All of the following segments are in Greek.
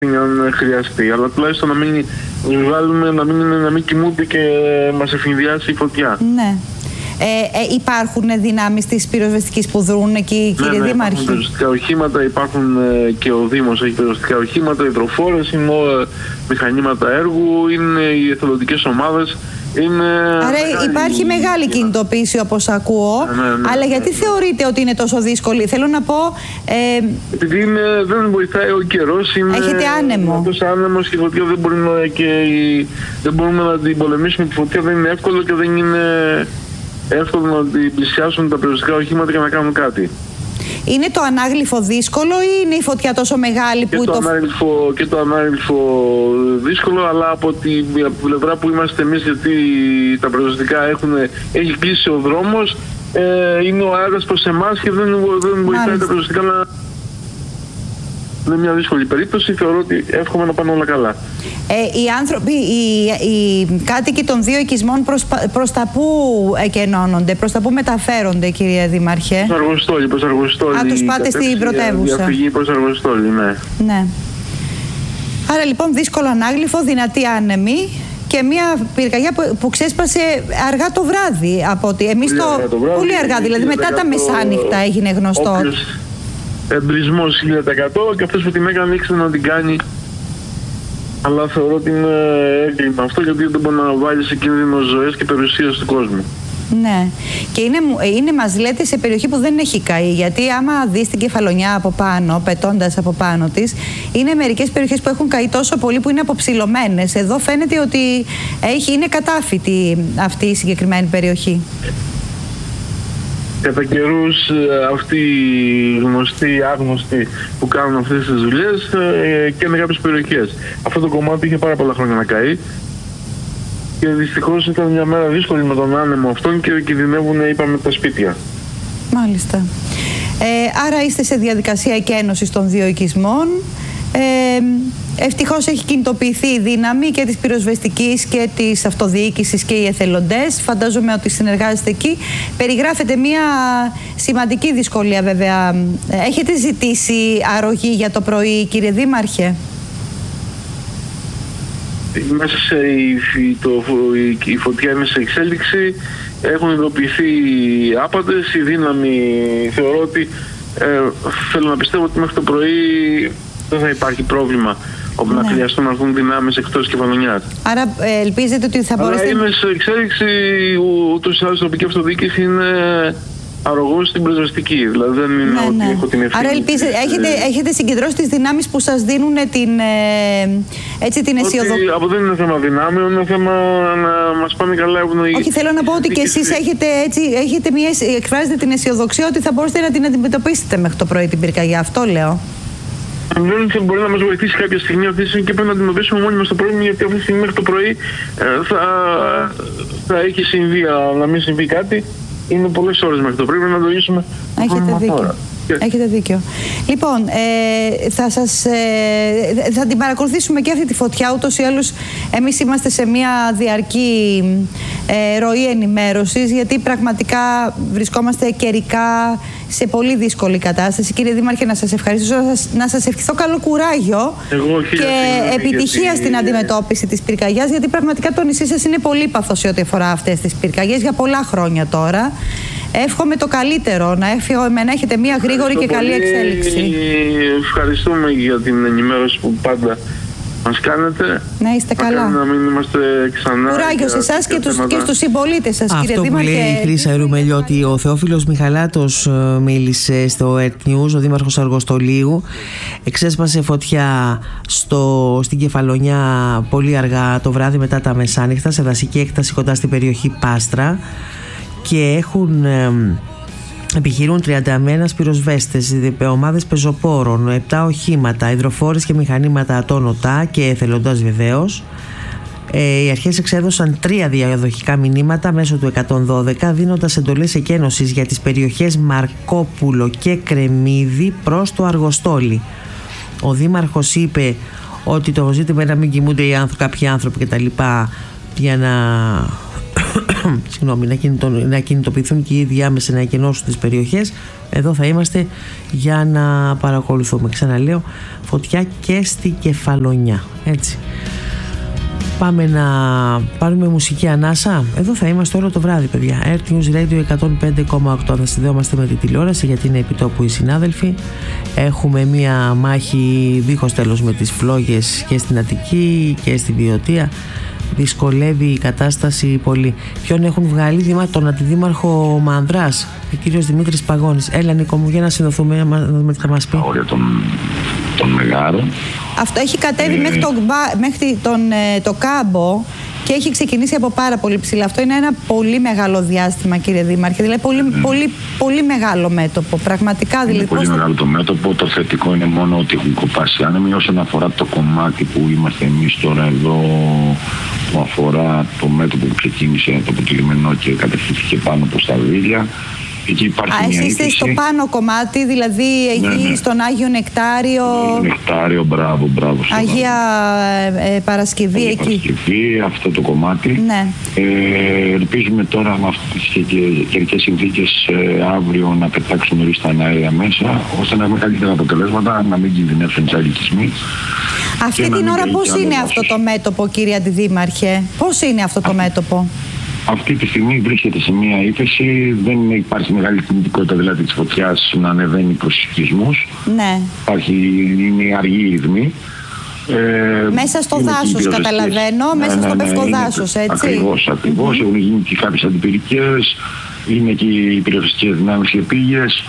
αν χρειαστεί, αλλά τουλάχιστον να μην βγάλουμε, να μην κοιμούνται και μας εφηνδιάσει η φωτιά. Ναι. Υπάρχουν δυνάμεις της πυροσβεστικής που δρούν εκεί, κύριε Δήμαρχε? Υπάρχουν πυροσβεστικά οχήματα, υπάρχουν και ο Δήμος έχει πυροσβεστικά οχήματα, υδροφόρες, είναι μηχανήματα έργου, είναι οι εθελοντικές ομάδες. Άρα υπάρχει μεγάλη κινητοποίηση, όπως ακούω. Αλλά γιατί θεωρείτε ότι είναι τόσο δύσκολη? Θέλω να πω... επειδή δεν βοηθάει ο καιρός. Έχετε άνεμο. Είναι άνεμος και η φωτιά δεν μπορούμε να την πολεμήσουμε. Η φωτιά δεν είναι εύκολο και δεν είναι εύκολο να την πλησιάσουν τα πυροσβεστικά οχήματα και να κάνουν κάτι. Είναι το ανάγλυφο δύσκολο ή είναι η φωτιά τόσο μεγάλη που και το ανάγλυφο δύσκολο, αλλά από την πλευρά που είμαστε εμείς, γιατί τα πυροσβεστικά έχει κλείσει ο δρόμος, είναι ο αέρας προς εμάς και δεν βοηθάει τα πυροσβεστικά να... Είναι μια δύσκολη περίπτωση, θεωρώ ότι εύχομαι να πάνε όλα καλά. Οι άνθρωποι, οι κάτοικοι των δύο οικισμών προς τα πού εκενώνονται, προς τα πού μεταφέρονται, κύριε Δήμαρχε? Προς Αργοστόλη. Τους πάτε στην πρωτεύουσα. Διαφυγή προς Αργοστόλη, ναι. Άρα λοιπόν δύσκολο ανάγλυφο, δυνατή άνεμη και μια πυρκαγιά που ξέσπασε αργά το βράδυ από ότι εμείς πολύ αργά, δηλαδή μετά τα μεσάνυχτα έγινε γνωστό. Εμπρισμός 1000% και αυτός που την έκανε ήξερε να την κάνει, αλλά θεωρώ ότι είναι έγκλημα αυτό, γιατί δεν μπορεί να βάλει σε κίνδυνο ζωές και περιουσίες του κόσμου. Ναι, και είναι μας λέτε σε περιοχή που δεν έχει καεί, γιατί άμα δεις την Κεφαλονιά από πάνω, πετώντας από πάνω της, είναι μερικές περιοχές που έχουν καεί τόσο πολύ που είναι αποψηλωμένες. Εδώ φαίνεται ότι είναι κατάφυτη αυτή η συγκεκριμένη περιοχή. Κατά καιρούς αυτοί οι γνωστοί, άγνωστοι που κάνουν αυτές τις δουλειές και με κάποιες περιοχές. Αυτό το κομμάτι είχε πάρα πολλά χρόνια να καεί και δυστυχώς ήταν μια μέρα δύσκολη με τον άνεμο αυτόν και κινδυνεύουν, είπαμε, τα σπίτια. Μάλιστα. Άρα είστε σε διαδικασία εκένωσης των δύο οικισμών. Ευτυχώς έχει κινητοποιηθεί η δύναμη και της πυροσβεστικής και της αυτοδιοίκησης και οι εθελοντές. Φαντάζομαι ότι συνεργάζεστε εκεί. Περιγράφεται μια σημαντική δυσκολία βέβαια. Έχετε ζητήσει αρρωγή για το πρωί, κύριε Δήμαρχε? Μέσα η φωτιά είναι σε εξέλιξη. Έχουν ειδοποιηθεί άπαντες. Η δύναμη θεωρώ ότι θέλω να πιστεύω ότι μέχρι το πρωί δεν θα υπάρχει πρόβλημα όπου να χρειαστούν να έρθουν δυνάμεις εκτός Κεφαλονιάς. Άρα ελπίζετε ότι θα μπορέσετε... Αλλά είναι σε εξέλιξη, ούτως ή άλλως η τοπική αυτοδιοίκηση είναι αρρωγός στην πυροσβεστική. Δηλαδή δεν είναι ότι έχω την ευθύνη. Άρα έχετε συγκεντρώσει τις δυνάμεις που σας δίνουν την αισιοδοξία. Δεν είναι θέμα δυνάμεων, είναι θέμα να μας πάνε καλά ευνοϊκοί. Όχι, θέλω να πω ότι και εσείς εκφράζετε την αισιοδοξία ότι θα μπορέσετε να την αντιμετωπίσετε μέχρι το πρωί την πυρκαγιά. Αυτό λέω. Δεν μπορεί να μας βοηθήσει κάποια στιγμή αυτή τη στιγμή και πρέπει να αντιμετωπίσουμε μόνοι μας το πρωί, γιατί αυτή τη στιγμή μέχρι το πρωί θα έχει συμβεί, να μην συμβεί κάτι. Είναι πολλές ώρες μέχρι το πρωί, πρέπει να το λύσουμε. Έχετε δίκιο. Έχετε δίκιο. Λοιπόν, θα την παρακολουθήσουμε και αυτή τη φωτιά. Ούτως ή άλλως εμείς είμαστε σε μια διαρκή ροή ενημέρωσης, γιατί πραγματικά βρισκόμαστε καιρικά σε πολύ δύσκολη κατάσταση. Κύριε Δήμαρχε, να σας ευχαριστήσω, να σας ευχηθώ καλό κουράγιο και επιτυχία στην αντιμετώπιση της πυρκαγιάς, γιατί πραγματικά το νησί σας είναι πολύπαθο σε ό,τι αφορά αυτές τις πυρκαγιές για πολλά χρόνια τώρα. Εύχομαι το καλύτερο, να έχετε μια γρήγορη και καλή εξέλιξη. Ευχαριστούμε για την ενημέρωση που πάντα μας κάνετε. Να είστε καλά. Να μην είμαστε ξανά. Κουράγιο σε εσάς και στους συμπολίτες σας, κύριε Δήμαρχε. Αυτό που λέει η Χρύσα Ρουμελιώτη, ο Θεόφιλος Μιχαλάτος μίλησε στο Earth News, ο Δήμαρχος Αργοστολίου. Εξέσπασε φωτιά στην Κεφαλονιά πολύ αργά το βράδυ μετά τα μεσάνυχτα, σε δασική έκταση κοντά στην περιοχή Πάστρα, και επιχειρούν 31 πυροσβέστες, ομάδες πεζοπόρων, 7 οχήματα, υδροφόρες και μηχανήματα ατόνωτα και εθελοντάς βεβαίως. Οι αρχές εξέδωσαν 3 διαδοχικά μηνύματα μέσω του 112, δίνοντας εντολές εκένωσης για τις περιοχές Μαρκόπουλο και Κρεμμύδι προς το Αργοστόλι. Ο Δήμαρχος είπε ότι το ζήτημα είναι να μην κοιμούνται κάποιοι άνθρωποι κτλ, για να να κινητοποιηθούν και οι ίδιοι άμεσα να εκενώσουν τις περιοχές. Εδώ θα είμαστε για να παρακολουθούμε. Ξαναλέω, φωτιά και στη Κεφαλονιά. Έτσι. Πάμε να πάρουμε μουσική ανάσα. Εδώ θα είμαστε όλο το βράδυ, παιδιά. Earth News Radio 105,8. Θα συνδεόμαστε με τη τηλεόραση γιατί είναι επιτόπου οι συνάδελφοι. Έχουμε μία μάχη δίχως τέλος με τις φλόγες και στην Αττική και στη Βιωτία. Δυσκολεύει η κατάσταση πολύ. Ποιον έχουν βγάλει? Τον αντιδήμαρχο Μανδράς, ο κύριος Δημήτρης Παγώνης. Έλα, Νίκο μου, για να συνδοθούμε, να δούμε τι θα μας πει. Όρια των Μεγάρων. Αυτό έχει κατέβει μέχρι το Κάμπο και έχει ξεκινήσει από πάρα πολύ ψηλά. Αυτό είναι ένα πολύ μεγάλο διάστημα, κύριε Δήμαρχε. Δηλαδή πολύ μεγάλο μέτωπο. Πραγματικά. Είναι πολύ μεγάλο το μέτωπο. Το θετικό είναι μόνο ότι έχουν κοπάσει άνεμοι. Όσον αφορά το κομμάτι που είμαστε εμείς τώρα εδώ, που αφορά το μέτωπο που ξεκίνησε από το Λιμενό και κατευθύνθηκε πάνω προς τα Βίλια. Εκεί υπάρχει μια εσείς είστε στο πάνω κομμάτι, δηλαδή εκεί στον Άγιο Νεκτάριο. Νεκτάριο, μπράβο. Αγία Παρασκευή, εκεί. Παρασκευή, αυτό το κομμάτι. Ναι. Ελπίζουμε τώρα με αυτές τις καιρικές συνθήκες αύριο να πετάξουμε νωρίς τα αέρια μέσα, ώστε να έχουμε καλύτερα αποτελέσματα, να μην κινδυνεύσουν τις αγγικισμοί. Αυτή την ώρα πώς είναι αυτό το μέτωπο, κύριε Αντιδήμαρχε? Πώς είναι αυτό το μέτωπο? Αυτή τη στιγμή βρίσκεται σε μια ύφεση, δεν υπάρχει μεγάλη κινητικότητα δηλαδή της φωτιάς να ανεβαίνει προς οικισμούς. Ναι. Είναι αργή η ρυθμή. Μέσα στο δάσος καταλαβαίνω, μέσα στο πευκοδάσος, έτσι. Ακριβώς. Έχουν γίνει και κάποιες αντιπυρικές, είναι και οι πυροσβεστικές δυνάμεις και πήγες.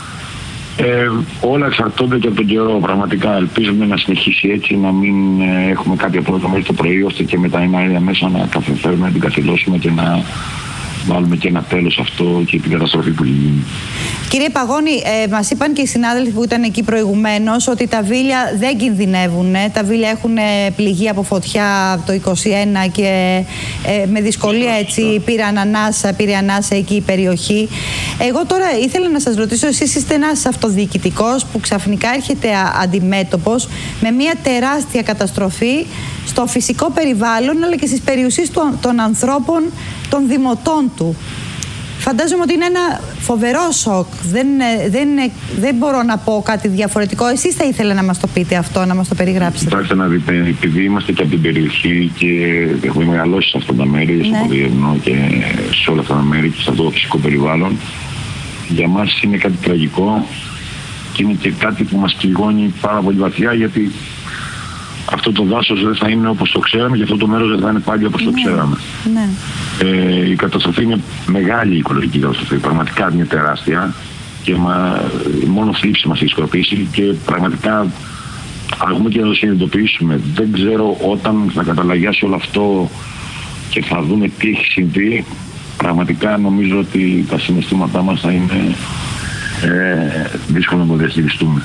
Όλα εξαρτώνται και από τον καιρό. Πραγματικά ελπίζουμε να συνεχίσει έτσι, να μην έχουμε κάποια πρόβλημα μέχρι το πρωί, ώστε και με τα αέρια μέσα να καθεφέρουμε, να την καθυλώσουμε και να βάλουμε και ένα τέλος αυτό και την καταστροφή που έχει γίνει. Κύριε Παγώνη, μας είπαν και οι συνάδελφοι που ήταν εκεί προηγουμένως ότι τα Βίλια δεν κινδυνεύουν. Τα Βίλια έχουν πληγεί από φωτιά το 2021 και με δυσκολία έτσι πήρε ανάσα εκεί η περιοχή. Εγώ τώρα ήθελα να σας ρωτήσω, εσείς είστε ένας αυτοδιοικητικός που ξαφνικά έρχεται αντιμέτωπος με μια τεράστια καταστροφή στο φυσικό περιβάλλον αλλά και στις περιουσίες των ανθρώπων, των δημοτών του. Φαντάζομαι ότι είναι ένα φοβερό σοκ. Δεν μπορώ να πω κάτι διαφορετικό. Εσείς θα ήθελα να μας το πείτε αυτό, να μας το περιγράψετε. Κοιτάξτε να δείτε, επειδή είμαστε και από την περιοχή και έχουμε μεγαλώσει σε αυτά τα μέρη, στο Ποδιευνό και σε όλα αυτά τα μέρη και σε αυτό το φυσικό περιβάλλον, για μας είναι κάτι τραγικό και είναι και κάτι που μας πληγώνει πάρα πολύ βαθιά, γιατί αυτό το δάσος δεν θα είναι όπως το ξέραμε και αυτό το μέρος δεν θα είναι πάλι όπως το ξέραμε. Ναι. Η καταστροφή είναι μεγάλη, η οικολογική καταστροφή, πραγματικά είναι τεράστια και μόνο θλίψη μας έχει σκορπίσει και πραγματικά αρκούμε και να το συνειδητοποιήσουμε. Δεν ξέρω όταν θα καταλαγιάσει όλο αυτό και θα δούμε τι έχει συμβεί, πραγματικά νομίζω ότι τα συναισθήματά μας θα είναι δύσκολο να το διαχειριστούμε.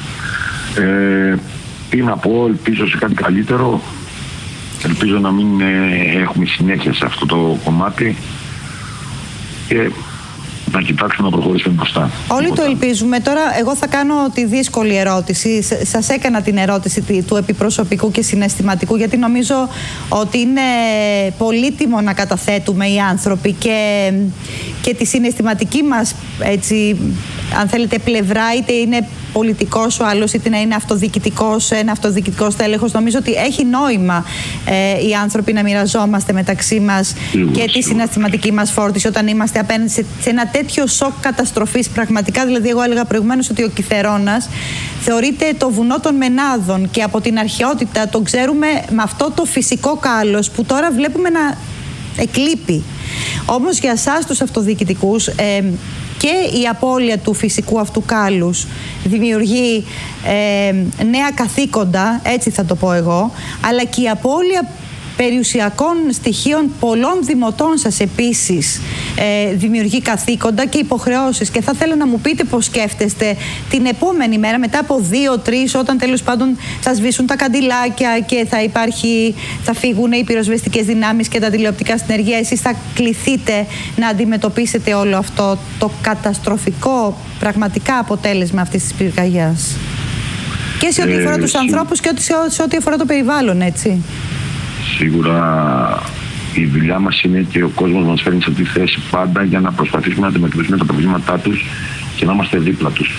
Τι να πω, ελπίζω σε κάτι καλύτερο, ελπίζω να μην έχουμε συνέχεια σε αυτό το κομμάτι και να κοιτάξουμε να προχωρήσουμε μπροστά. Όλοι το ελπίζουμε. Τώρα εγώ θα κάνω τη δύσκολη ερώτηση. Σας έκανα την ερώτηση του επιπροσωπικού και συναισθηματικού, γιατί νομίζω ότι είναι πολύτιμο να καταθέτουμε οι άνθρωποι και τη συναισθηματική μας, έτσι, αν θέλετε, πλευρά, είτε είναι πολιτικός ο άλλος, είτε να είναι ένα αυτοδιοικητικός τέλεχος. Νομίζω ότι έχει νόημα οι άνθρωποι να μοιραζόμαστε μεταξύ μας και τη συναισθηματική μας φόρτιση όταν είμαστε απέναντι σε ένα τέτοιο σοκ καταστροφής. Πραγματικά, δηλαδή, εγώ έλεγα προηγουμένως ότι ο Κιθερώνας θεωρείται το βουνό των Μενάδων και από την αρχαιότητα τον ξέρουμε με αυτό το φυσικό κάλος που τώρα βλέπουμε να εκλείπει. Όμως για εσάς τους αυτοδιοικητικούς και η απώλεια του φυσικού αυτού κάλους δημιουργεί νέα καθήκοντα, έτσι θα το πω εγώ, αλλά και η απώλεια περιουσιακών στοιχείων πολλών δημοτών σας επίσης δημιουργεί καθήκοντα και υποχρεώσεις. Και θα ήθελα να μου πείτε πώς σκέφτεστε την επόμενη μέρα, μετά από 2-3, όταν τέλος πάντων θα σβήσουν τα καντιλάκια και θα φύγουν οι πυροσβεστικές δυνάμεις και τα τηλεοπτικά συνεργεία. Εσείς θα κληθείτε να αντιμετωπίσετε όλο αυτό το καταστροφικό πραγματικά αποτέλεσμα αυτής της πυρκαγιάς. Και σε ό,τι αφορά τους ανθρώπους και σε ό,τι αφορά το περιβάλλον, έτσι. Σίγουρα η δουλειά μας είναι και ο κόσμος μας φέρνει σε αυτή τη θέση πάντα για να προσπαθήσουμε να αντιμετωπίσουμε τα προβλήματά τους και να είμαστε δίπλα τους.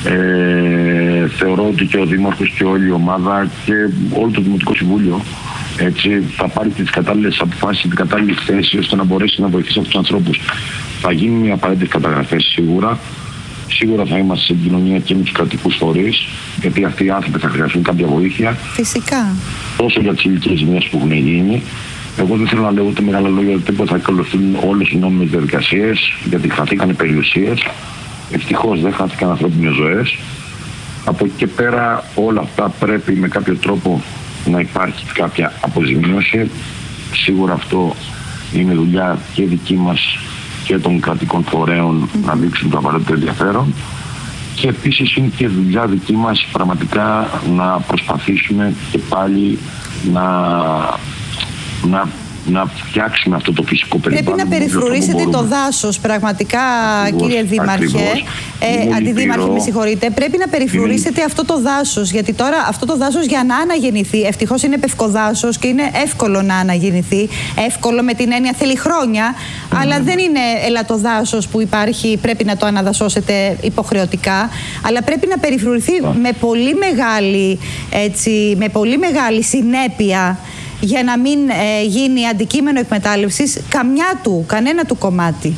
Θεωρώ ότι και ο Δήμαρχος και όλη η ομάδα και όλο το Δημοτικό Συμβούλιο θα πάρει τις κατάλληλες αποφάσεις, την κατάλληλη θέση ώστε να μπορέσει να βοηθήσει αυτούς τους ανθρώπους. Θα γίνουν οι απαραίτητες καταγραφές σίγουρα. Σίγουρα θα είμαστε σε κοινωνία και με τους κρατικούς φορείς, γιατί αυτοί οι άνθρωποι θα χρειαστούν κάποια βοήθεια. Φυσικά. Τόσο για τις ηλικίες ζημίες που έχουν γίνει. Εγώ δεν θέλω να λέω ούτε μεγάλα λόγια, γιατί θα ακολουθούν όλες οι νόμιμες διαδικασίες, γιατί χαθήκαν περιουσίες. Ευτυχώς δεν χάθηκαν ανθρώπινες ζωές. Από εκεί και πέρα όλα αυτά πρέπει με κάποιο τρόπο να υπάρχει κάποια αποζημίωση. Σίγουρα αυτό είναι δουλειά και δική μας και των κρατικών φορέων να δείξουν το απαραίτητο ενδιαφέρον. Και επίσης είναι και δουλειά δική μας πραγματικά να προσπαθήσουμε και πάλι να φτιάξουμε αυτό το φυσικό περιβάλλον. Πρέπει να περιφρουρήσετε το δάσος πραγματικά, κύριε Δήμαρχε. Αντιδήμαρχε, με συγχωρείτε. Πρέπει να περιφρουρήσετε αυτό το δάσος, γιατί τώρα αυτό το δάσος για να αναγεννηθεί, ευτυχώς είναι πευκοδάσος και είναι εύκολο να αναγεννηθεί. Εύκολο με την έννοια θέλει χρόνια, αλλά δεν είναι ελαττοδάσος που υπάρχει, πρέπει να το αναδασώσετε υποχρεωτικά. Αλλά πρέπει να περιφρουρηθεί με πολύ μεγάλη συνέπεια, για να μην γίνει αντικείμενο εκμετάλλευσης κανένα του κομμάτι.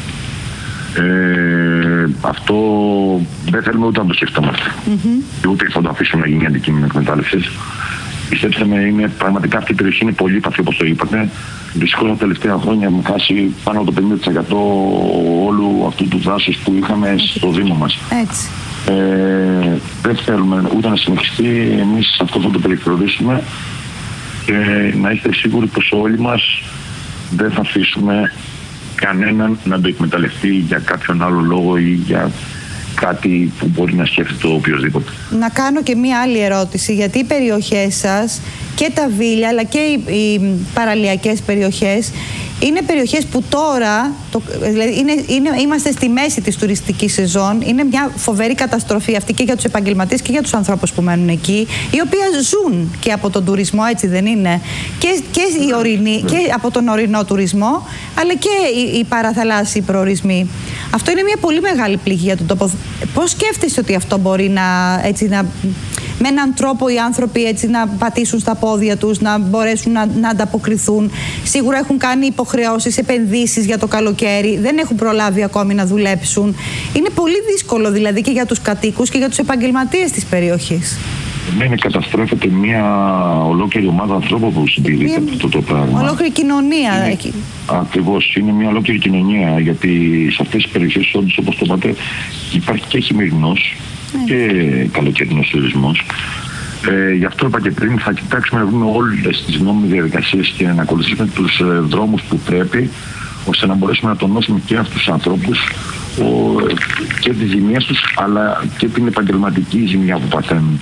Αυτό δεν θέλουμε ούτε να το σκεφτόμαστε. Ούτε θα το αφήσουμε να γίνει αντικείμενο εκμετάλλευσης. Πιστέψτε με, είναι πραγματικά αυτή η περιοχή είναι πολύ παθή, όπως το είπατε. Δυστυχώς τα τελευταία χρόνια έχουμε χάσει πάνω από το 50% όλου αυτού του δάσους που είχαμε στο Δήμο μας. Έτσι. Δεν θέλουμε ούτε να συνεχιστεί. Εμείς αυτό θα το περιφρουρήσουμε. Και να είστε σίγουροι πως όλοι μας δεν θα αφήσουμε κανέναν να το εκμεταλλευτεί για κάποιον άλλο λόγο ή για κάτι που μπορεί να σκέφτεται οποιοδήποτε. Να κάνω και μία άλλη ερώτηση, γιατί οι περιοχές σας και τα Βίλια αλλά και οι παραλιακές περιοχές είναι περιοχές που τώρα, δηλαδή είμαστε στη μέση της τουριστικής σεζόν, είναι μια φοβερή καταστροφή αυτή και για τους επαγγελματίες και για τους ανθρώπους που μένουν εκεί, οι οποίοι ζουν και από τον τουρισμό, έτσι δεν είναι, και από τον ορεινό τουρισμό, αλλά και οι παραθαλάσσιοι προορισμοί. Αυτό είναι μια πολύ μεγάλη πληγή για τον τόπο. Πώς σκέφτεσαι ότι αυτό μπορεί με έναν τρόπο οι άνθρωποι έτσι να πατήσουν στα πόδια τους, να μπορέσουν να ανταποκριθούν? Σίγουρα έχουν κάνει υποχρεώσεις, επενδύσεις για το καλοκαίρι, δεν έχουν προλάβει ακόμη να δουλέψουν. Είναι πολύ δύσκολο δηλαδή και για τους κατοίκους και για τους επαγγελματίες της περιοχής. Καταστρέφεται μια ολόκληρη ομάδα ανθρώπων που συντηρείται αυτό το πράγμα. Ολόκληρη κοινωνία. Ακριβώς, είναι μια ολόκληρη κοινωνία, γιατί σε αυτές τις περιοχές, όντως, όπως το είπατε, υπάρχει και χειμερινός και καλοκαιρινός τουρισμός. Γι' αυτό είπα και πριν, θα κοιτάξουμε να βρούμε όλες τις νόμιμες διαδικασίες και να ακολουθήσουμε τους δρόμους που πρέπει, ώστε να μπορέσουμε να τονώσουμε και αυτούς τους ανθρώπους και τις ζημίες τους, αλλά και την επαγγελματική ζημιά που παθαίνουν.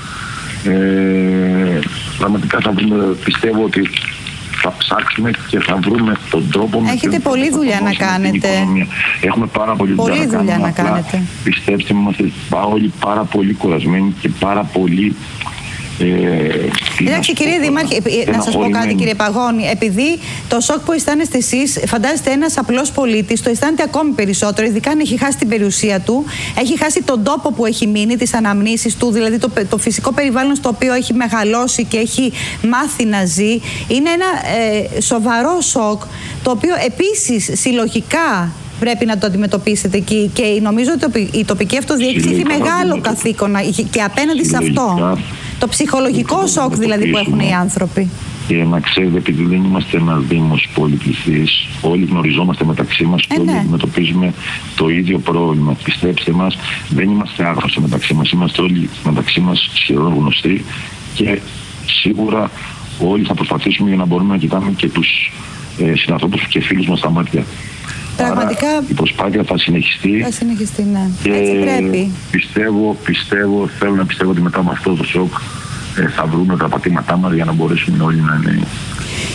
Πραγματικά θα βρούμε, πιστεύω ότι θα ψάξουμε και θα βρούμε τον τρόπο. Έχετε πολλή δουλειά να κάνετε. Έχουμε πάρα πολλή δουλειά να κάνετε. Πιστέψτε με, είμαστε όλοι πάρα πολύ κουρασμένοι και πάρα πολύ... Εντάξει, κύριε Δήμαρχε, να σας πω κάτι, κύριε Παγώνη. Επειδή το σοκ που αισθάνεστε εσείς, φαντάζεστε ένας απλός πολίτης το αισθάνεται ακόμη περισσότερο, ειδικά αν έχει χάσει την περιουσία του, έχει χάσει τον τόπο που έχει μείνει, τις αναμνήσεις του, δηλαδή το φυσικό περιβάλλον στο οποίο έχει μεγαλώσει και έχει μάθει να ζει. Είναι ένα σοβαρό σοκ, το οποίο επίσης συλλογικά πρέπει να το αντιμετωπίσετε εκεί, και νομίζω ότι η τοπική αυτοδιοίκηση έχει μεγάλο καθήκον και απέναντι σε αυτό. Το ψυχολογικό σοκ δηλαδή που έχουν οι άνθρωποι. Και να ξέρετε, επειδή δεν είμαστε ένας δήμος πολυπληθής, όλοι γνωριζόμαστε μεταξύ μας και όλοι αντιμετωπίζουμε το ίδιο πρόβλημα. Πιστέψτε μας, δεν είμαστε άγνωστοι μεταξύ μας, είμαστε όλοι μεταξύ μας σχεδόν γνωστοί και σίγουρα όλοι θα προσπαθήσουμε για να μπορούμε να κοιτάμε και τους συνανθρώπους και φίλους μας στα μάτια. Πραγματικά άρα, η προσπάθεια θα συνεχιστεί. Θα συνεχιστεί, ναι. Και έτσι πρέπει. Πιστεύω, θέλω να πιστεύω ότι μετά από αυτό το σοκ θα βρούμε τα πατήματά μας για να μπορέσουμε όλοι να είναι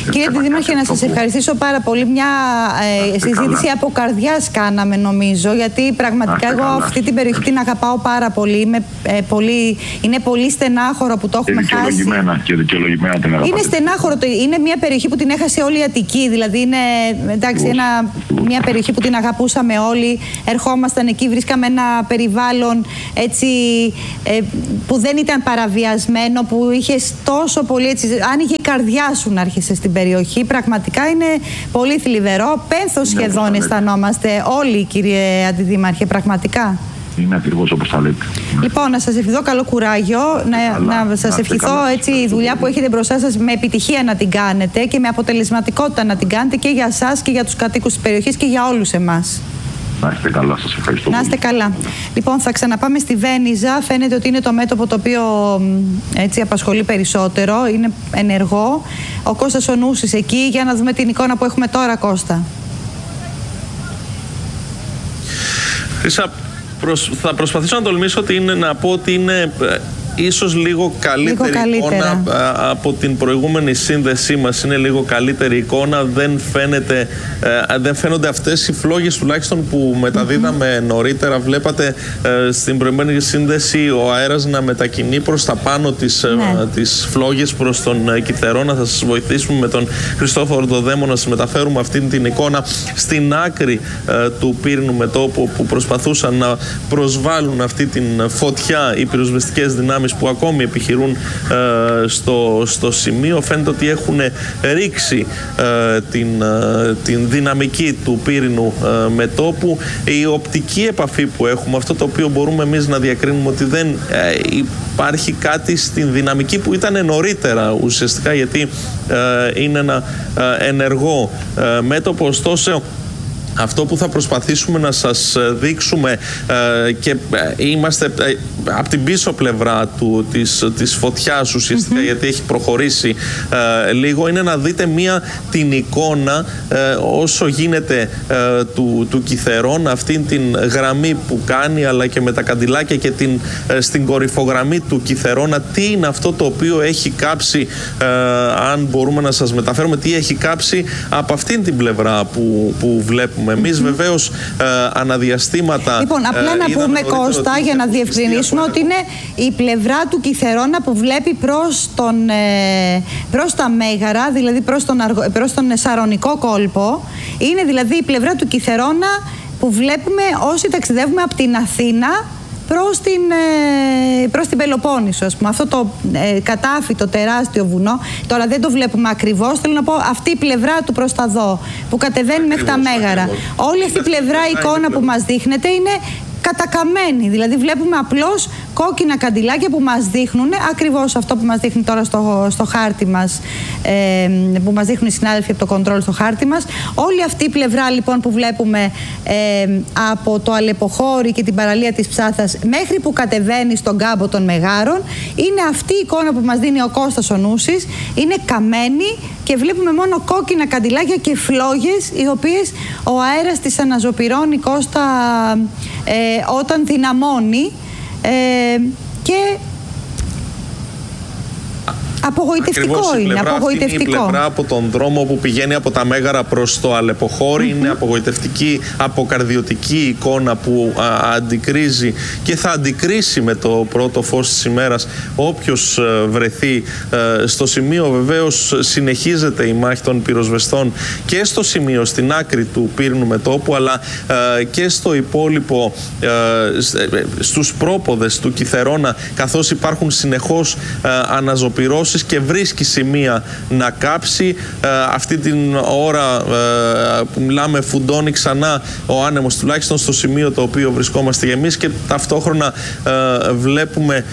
Κύριε Αντιδήμαρχε, να σας ευχαριστήσω πάρα πολύ. Μια συζήτηση από καρδιάς κάναμε, νομίζω, γιατί πραγματικά εγώ αυτή την περιοχή την αγαπάω πάρα πολύ. Είναι πολύ στενάχωρο που το έχουμε χάσει. Και δικαιολογημένα την αγαπάω. Είναι στενάχωρο. Είναι μια περιοχή που την έχασε όλη η Αττική. Δηλαδή είναι μια περιοχή που την αγαπούσαμε όλοι. Ερχόμασταν εκεί, βρίσκαμε ένα περιβάλλον έτσι, που δεν ήταν παραβιασμένο, που είχε τόσο πολύ έτσι, άνοιγε η καρδιά σου να άρχισε στην περιοχή. Πραγματικά είναι πολύ θλιβερό. Πένθος σχεδόν αισθανόμαστε όλοι, κύριε Αντιδήμαρχε, πραγματικά. Είναι ακριβώς όπως τα λέτε. Λοιπόν, να σας ευχηθώ καλό κουράγιο, να σας ευχηθώ έτσι η δουλειά που έχετε μπροστά σας με επιτυχία να την κάνετε και με αποτελεσματικότητα να την κάνετε και για εσάς και για τους κατοίκους της περιοχής και για όλους εμάς. Να είστε καλά, σας ευχαριστώ. Να είστε καλά. Λοιπόν, θα ξαναπάμε στη Βένιζα. Φαίνεται ότι είναι το μέτωπο το οποίο έτσι απασχολεί περισσότερο. Είναι ενεργό. Ο Κώστας ο Νούσης εκεί, για να δούμε την εικόνα που έχουμε τώρα, Κώστα. Θα προσπαθήσω να τολμήσω να πω ότι είναι ίσως λίγο καλύτερη εικόνα από την προηγούμενη σύνδεσή μας. Είναι λίγο καλύτερη εικόνα. Δεν φαίνονται αυτές οι φλόγες τουλάχιστον που μεταδίδαμε νωρίτερα. Βλέπατε στην προηγούμενη σύνδεση ο αέρας να μετακινεί προς τα πάνω τις φλόγες προς τον Κιθερόνα. Θα σας βοηθήσουμε με τον Χριστόφορο το Δέμο να σας μεταφέρουμε αυτή την εικόνα στην άκρη του πύρινου μετώπου, που προσπαθούσαν να προσβάλλουν αυτή την φωτιά οι πυροσβεστικές δυνάμεις που ακόμη επιχειρούν στο σημείο. Φαίνεται ότι έχουν ρίξει την δυναμική του πύρινου μετώπου. Η οπτική επαφή που έχουμε, αυτό το οποίο μπορούμε εμείς να διακρίνουμε, ότι δεν υπάρχει κάτι στην δυναμική που ήταν νωρίτερα ουσιαστικά, γιατί είναι ένα ενεργό μέτωπο. Ωστόσο, αυτό που θα προσπαθήσουμε να σας δείξουμε και είμαστε από την πίσω πλευρά της φωτιάς ουσιαστικά, γιατί έχει προχωρήσει λίγο, είναι να δείτε την εικόνα όσο γίνεται του Κιθερόνα, αυτήν την γραμμή που κάνει, αλλά και με τα καντιλάκια και στην κορυφογραμμή του Κιθερόνα. Τι είναι αυτό το οποίο έχει κάψει, αν μπορούμε να σας μεταφέρουμε, τι έχει κάψει από αυτήν την πλευρά που βλέπουμε εμείς. Βεβαίως αναδιαστήματα. Λοιπόν, απλά να πούμε, Κώστα, για να διευκρινίσουμε, ότι είναι η πλευρά του Κιθερώνα που βλέπει προς τα Μέγαρα, δηλαδή προς τον Σαρονικό κόλπο. Είναι δηλαδή η πλευρά του Κιθερώνα που βλέπουμε όσοι ταξιδεύουμε από την Αθήνα προς την Πελοπόννησο, ας πούμε. Αυτό το κατάφυτο τεράστιο βουνό, τώρα δεν το βλέπουμε ακριβώς, θέλω να πω αυτή η πλευρά του προς τα δω, που κατεβαίνει μέχρι τα Μέγαρα. Όλη αυτή η πλευρά, η εικόνα που μας δείχνεται είναι κατακαμμένη, δηλαδή βλέπουμε απλώς κόκκινα καντιλάκια που μας δείχνουν ακριβώς αυτό που μας δείχνει τώρα στο χάρτη μας, που μας δείχνουν οι συνάδελφοι από το κοντρόλ στο χάρτη μας. Όλη αυτή η πλευρά λοιπόν που βλέπουμε από το Αλεποχώρι και την παραλία της Ψάθας μέχρι που κατεβαίνει στον κάμπο των Μεγάρων, είναι αυτή η εικόνα που μας δίνει ο Κώστας ο Νούσης. Είναι καμένη και βλέπουμε μόνο κόκκινα καντιλάκια και φλόγες, οι οποίες ο αέρας τις αναζωπυρώνει, Κώστα, όταν δυναμώνει, και απογοητευτικό είναι. Απογοητευτικό. Αυτή είναι η πλευρά από τον δρόμο που πηγαίνει από τα Μέγαρα προς το Αλεποχώρι. Είναι απογοητευτική, αποκαρδιωτική εικόνα που αντικρίζει και θα αντικρίσει με το πρώτο φως της ημέρας όποιος βρεθεί στο σημείο. Βεβαίως συνεχίζεται η μάχη των πυροσβεστών και στο σημείο, στην άκρη του πύρινου μετώπου, αλλά και στο υπόλοιπο, στους πρόποδες του Κιθερώνα, καθώς υπάρχουν συνεχώς αναζωπυρώσεις και βρίσκει σημεία να κάψει. Αυτή την ώρα που μιλάμε φουντώνει ξανά ο άνεμος, τουλάχιστον στο σημείο το οποίο βρισκόμαστε και εμείς, και ταυτόχρονα βλέπουμε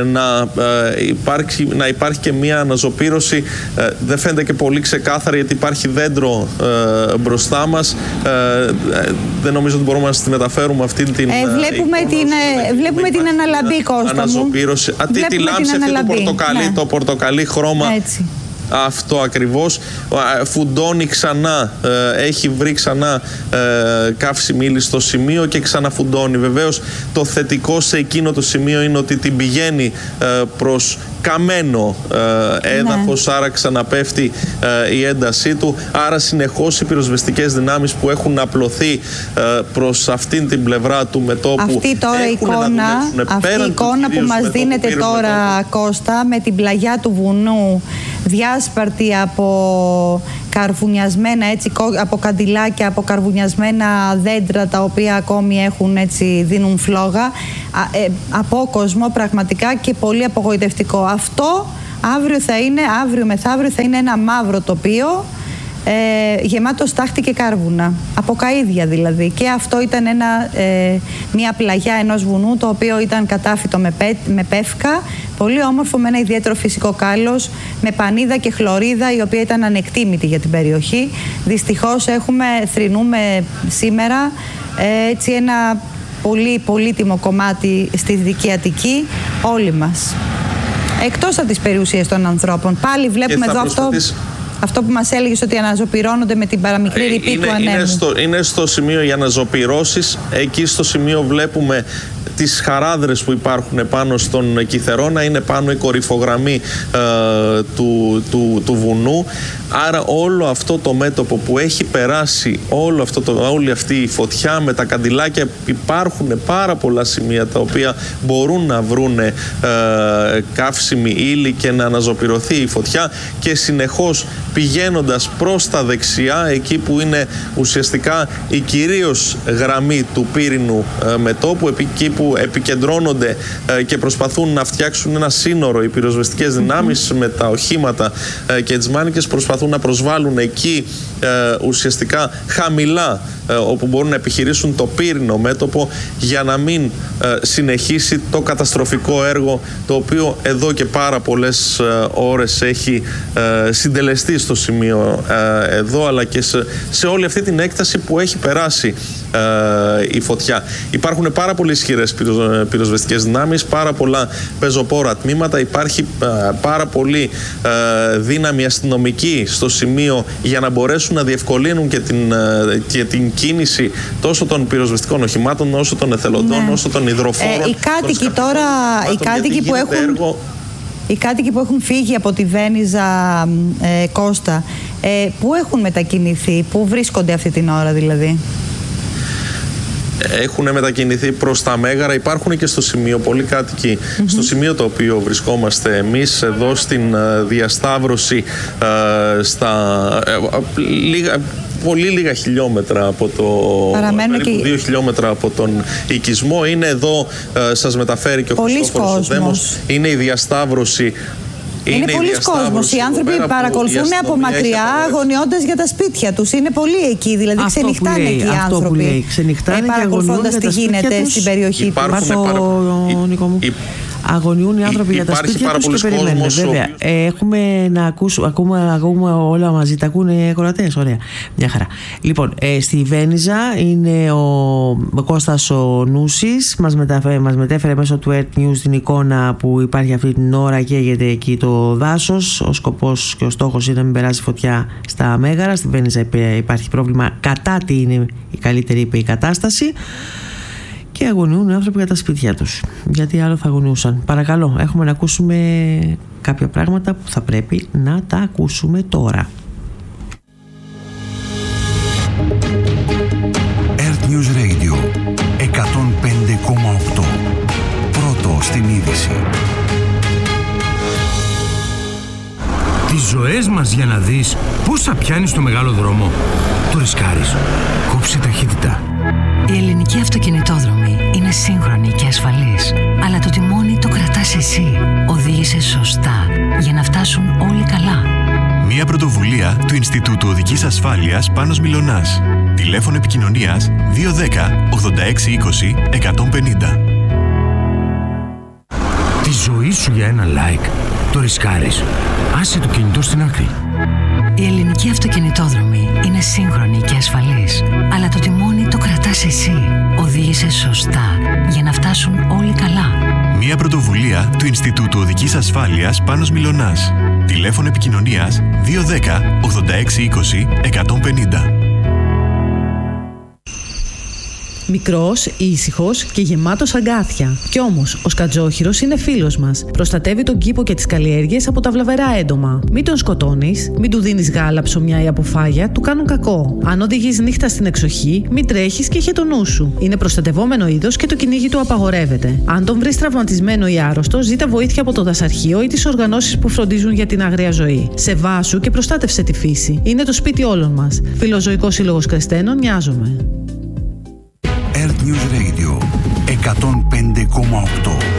να υπάρχει και μια αναζωπήρωση. Δεν φαίνεται και πολύ ξεκάθαρα, γιατί υπάρχει δέντρο μπροστά μας. Δεν νομίζω ότι μπορούμε να τη μεταφέρουμε αυτή την βλέπουμε την αναλαμπή, Κώστα μου. Τη λάμψη αυτή το πορτοκαλί, ναι. Το πορτοκαλί χρώμα. Έτσι. Αυτό ακριβώς. Φουντώνει ξανά, έχει βρει ξανά καύσιμη ύλη στο σημείο και ξαναφουντώνει. Βεβαίως το θετικό σε εκείνο το σημείο είναι ότι την πηγαίνει προς καμένο έδαφος, άρα ξαναπέφτει η έντασή του. Άρα συνεχώς οι πυροσβεστικές δυνάμεις που έχουν απλωθεί προς αυτήν την πλευρά του μετώπου. Αυτή τώρα η εικόνα που μας δίνεται τώρα, Κώστα, με την πλαγιά του βουνού διάσπαρτη από καρβουνιασμένα, έτσι, από καντιλάκια, από καρβουνιασμένα δέντρα τα οποία ακόμη έχουν, έτσι, δίνουν φλόγα, απόκοσμο πραγματικά και πολύ απογοητευτικό. Αυτό αύριο μεθαύριο θα είναι ένα μαύρο τοπίο, γεμάτο στάχτη και κάρβουνα, από καΐδια δηλαδή. Και αυτό ήταν μια πλαγιά ενός βουνού, το οποίο ήταν κατάφυτο με πεύκα, πολύ όμορφο, με ένα ιδιαίτερο φυσικό κάλος, με πανίδα και χλωρίδα, η οποία ήταν ανεκτήμητη για την περιοχή. Δυστυχώς θρηνούμε σήμερα έτσι ένα πολύ πολύτιμο κομμάτι στη Δυτική Αττική, όλοι μας. Εκτός από τις περιουσίες των ανθρώπων. Πάλι βλέπουμε εδώ αυτό που μας έλεγες, ότι αναζωπυρώνονται με την παραμικρή ρηπή του ανέμου. Είναι στο σημείο για αναζωπυρώσεις. Εκεί στο σημείο βλέπουμε τις χαράδρες που υπάρχουν πάνω στον Κιθερώνα. Είναι πάνω η κορυφογραμμή του βουνού. Άρα όλο αυτό το μέτωπο που έχει περάσει όλη αυτή η φωτιά με τα καντιλάκια, υπάρχουν πάρα πολλά σημεία τα οποία μπορούν να βρούνε καύσιμη ύλη και να αναζωπυρωθεί η φωτιά, και συνεχώς πηγαίνοντας προς τα δεξιά, εκεί που είναι ουσιαστικά η κυρίως γραμμή του πύρινου μετώπου, εκεί που επικεντρώνονται και προσπαθούν να φτιάξουν ένα σύνορο οι πυροσβεστικές δυνάμεις με τα οχήματα και τις μάνικες, προσπαθούν να προσβάλλουν εκεί ουσιαστικά χαμηλά, όπου μπορούν να επιχειρήσουν το πύρινο μέτωπο, για να μην συνεχίσει το καταστροφικό έργο το οποίο εδώ και πάρα πολλές ώρες έχει συντελεστεί στο σημείο εδώ, αλλά και σε όλη αυτή την έκταση που έχει περάσει η φωτιά. Υπάρχουν πάρα πολύ ισχυρές πυροσβεστικές δυνάμεις, πάρα πολλά πεζοπόρα τμήματα, υπάρχει πάρα πολύ δύναμη αστυνομική στο σημείο για να μπορέσουν να διευκολύνουν και την κίνηση τόσο των πυροσβεστικών οχημάτων, όσο των εθελοντών, όσο των υδροφόρων. Οι κάτοικοι που έχουν φύγει από τη Βένιζα, Κώστα, πού έχουν μετακινηθεί, πού βρίσκονται αυτή την ώρα δηλαδή? Έχουν μετακινηθεί προς τα Μέγαρα. Υπάρχουν και στο σημείο πολλοί κάτοικοι, στο σημείο το οποίο βρισκόμαστε εμείς, εδώ στην διασταύρωση, πολύ λίγα χιλιόμετρα από περίπου 2 χιλιόμετρα από τον οικισμό. Είναι εδώ, σας μεταφέρει και ο Χριστόφορος ο Δέμος. Είναι η διασταύρωση. Είναι πολλοί κόσμος. Οι άνθρωποι παρακολουθούν από μακριά, αγωνιώντας για τα σπίτια τους. Είναι πολλοί εκεί, δηλαδή ξενυχτάνε εκεί οι άνθρωποι. Παρακολουθώντας τι γίνεται στην περιοχή τους. Αγωνιούν οι άνθρωποι για τα σπίτια τους και περιμένουν. Βέβαια, έχουμε να ακούμε όλα μαζί. Τα ακούνε οι ακροατές. Ωραία. Μια χαρά. Λοιπόν, στη Βένιζα είναι ο Κώστας ο Νούσης. Μας μετέφερε μέσω του Earth News την εικόνα που υπάρχει αυτή την ώρα, καίγεται εκεί το δάσος. Ο σκοπός και ο στόχος είναι να μην περάσει φωτιά στα Μέγαρα. Στη Βένιζα υπάρχει πρόβλημα κατά τι είναι η καλύτερη, είπε, η κατάσταση. Και αγωνιούν οι άνθρωποι για τα σπίτια τους. Γιατί άλλο θα αγωνιούσαν? Παρακαλώ, έχουμε να ακούσουμε κάποια πράγματα που θα πρέπει να τα ακούσουμε τώρα. Earth News Radio 105,8. Πρώτο στην είδηση. Τις ζωές μας για να δεις πόσα πιάνεις στο μεγάλο δρόμο. Το ρισκάρεις. Κόψε ταχύτητα. Η ελληνική αυτοκινητόδρομη είναι σύγχρονη και ασφαλής, αλλά το τιμόνι το κρατάς εσύ. Οδήγησε σωστά για να φτάσουν όλοι καλά. Μια πρωτοβουλία του Ινστιτούτου Οδικής Ασφάλειας Πάνος Μιλωνάς. Τηλέφωνο επικοινωνίας 210 86 20 150. Τη ζωή σου για ένα like το ρισκάρεις. Άσε το κινητό στην άκρη. Η ελληνική αυτοκινητόδρομη είναι σύγχρονη και ασφαλής, αλλά το τιμόνι το κρατάς εσύ. Οδήγησε σωστά για να φτάσουν όλοι καλά. Μια πρωτοβουλία του Ινστιτούτου Οδικής Ασφάλειας Πάνος Μιλωνάς. Τηλέφωνο επικοινωνίας 210 86 20 150. Μικρός, ήσυχος και γεμάτος αγκάθια. Κι όμως, ο σκατζόχυρος είναι φίλος μας. Προστατεύει τον κήπο και τις καλλιέργειες από τα βλαβερά έντομα. Μην τον σκοτώνεις, μην του δίνεις γάλα, ψωμιά ή αποφάγια, του κάνουν κακό. Αν οδηγείς νύχτα στην εξοχή, μην τρέχεις και είχε το νου σου. Είναι προστατευόμενο είδος και το κυνήγι του απαγορεύεται. Αν τον βρεις τραυματισμένο ή άρρωστο, ζήτα βοήθεια από το δασαρχείο ή τις οργανώσεις που φροντίζουν για την άγρια ζωή. Σεβάσου και προστάτευσε τη φύση. Είναι το σπίτι όλων μας. Φιλοζωικός Σύλλογος Κρεστένων, νοιάζομαι. Earth News Radio 105,8